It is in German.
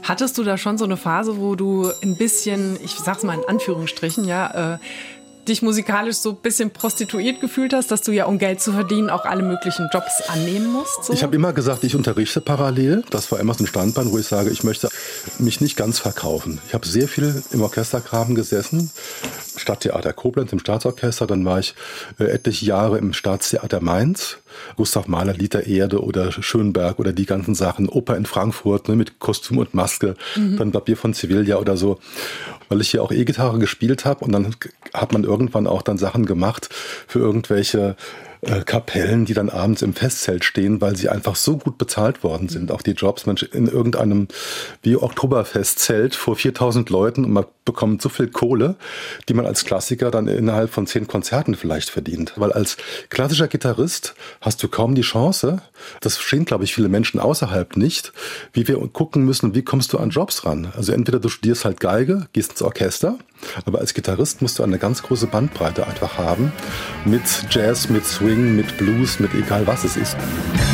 Hattest du da schon so eine Phase, wo du ein bisschen, ich sag's mal in Anführungsstrichen, dich musikalisch so ein bisschen prostituiert gefühlt hast, dass du ja, um Geld zu verdienen, auch alle möglichen Jobs annehmen musst? So? Ich habe immer gesagt, ich unterrichte parallel. Das war immer so ein Standbein, wo ich sage, ich möchte mich nicht ganz verkaufen. Ich habe sehr viel im Orchestergraben gesessen. Stadttheater Koblenz im Staatsorchester. Dann war ich etliche Jahre im Staatstheater Mainz. Gustav Mahler, Lied der Erde oder Schönberg oder die ganzen Sachen. Oper in Frankfurt, ne, mit Kostüm und Maske. Dann Barbier von Sevilla oder so. Weil ich hier auch E-Gitarre gespielt habe. Und dann hat man irgendwann auch dann Sachen gemacht für irgendwelche Kapellen, die dann abends im Festzelt stehen, weil sie einfach so gut bezahlt worden sind. Auch die Jobs, Mensch, in irgendeinem wie Oktoberfestzelt vor 4000 Leuten und man bekommt so viel Kohle, die man als Klassiker dann innerhalb von 10 Konzerten vielleicht verdient. Weil als klassischer Gitarrist hast du kaum die Chance, das verstehen, glaube ich, viele Menschen außerhalb nicht, wie wir gucken müssen, wie kommst du an Jobs ran. Also entweder du studierst halt Geige, gehst ins Orchester, aber als Gitarrist musst du eine ganz große Bandbreite einfach haben, mit Jazz, mit Swing, mit Blues, mit egal was es ist.